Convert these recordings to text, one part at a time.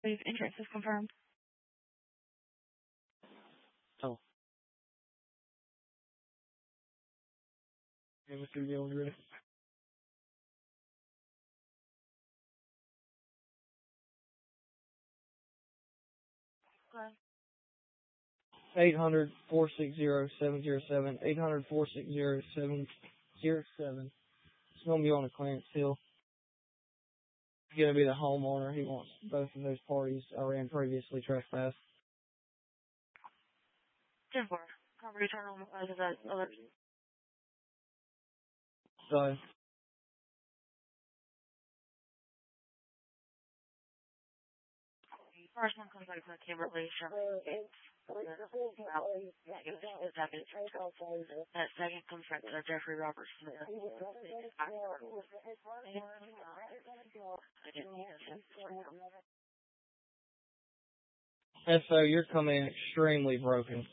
Please, entrance is confirmed. Oh. Hey, Mr. Gill, you ready? Okay. 800-460-707. 800-460-707. It's going to be on the clearance hill. It's going to be the homeowner. He wants both of those parties ran previously trespassed. 10-4. I'll return on that alert. So, First one comes out of Kimberly Sherman. That second comes from Jeffrey Roberts Smith. and so you're coming in extremely broken.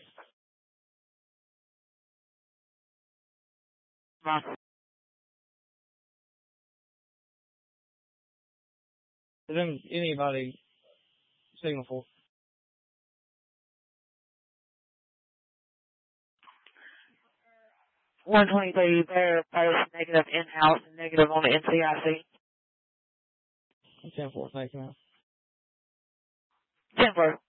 Is anybody signal for? $123 there, post negative in-house and negative on the NCIC. 10-4, thank you, man. 10-4.